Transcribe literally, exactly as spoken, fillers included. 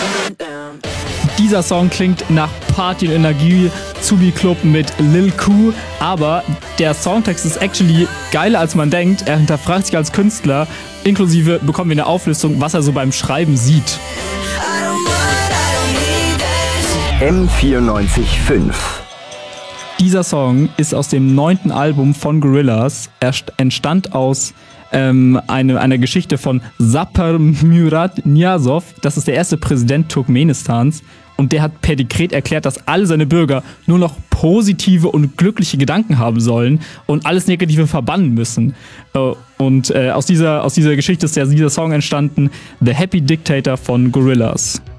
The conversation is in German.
Dieser Song klingt nach Party und Energie, Zubi Club mit Lil Q, aber der Songtext ist actually geiler als man denkt. Er hinterfragt sich als Künstler, inklusive bekommen wir eine Auflistung, was er so beim Schreiben sieht. M vierundneunzig Komma fünf. Dieser Song ist aus dem neunten Album von Gorillaz. Er entstand aus ähm, eine, einer Geschichte von Sapar Murat Niyazov. Das ist der erste Präsident Turkmenistans. Und der hat per Dekret erklärt, dass alle seine Bürger nur noch positive und glückliche Gedanken haben sollen und alles Negative verbannen müssen. Und äh, aus, dieser, aus dieser Geschichte ist ja dieser Song entstanden, The Happy Dictator von Gorillaz.